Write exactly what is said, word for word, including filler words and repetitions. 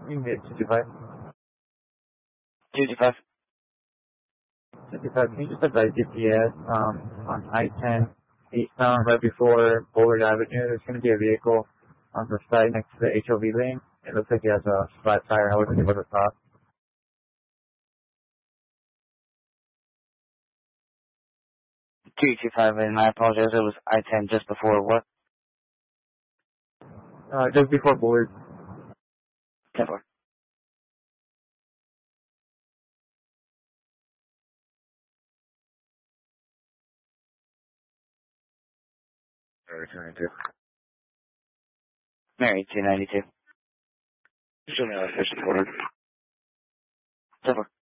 You can get two two five. two two five. two two five, can you just advise G P S um, on I ten eastbound right before Bullard Avenue? There's going to be a vehicle on the side next to the H O V lane. It looks like he has a flat tire. I wasn't able to stop. two two five, and I apologize. It was I ten just before what? Uh, just before Bullard. ten four. Mary two ninety-two. Mary two ninety-two. Show me on official order. ten four.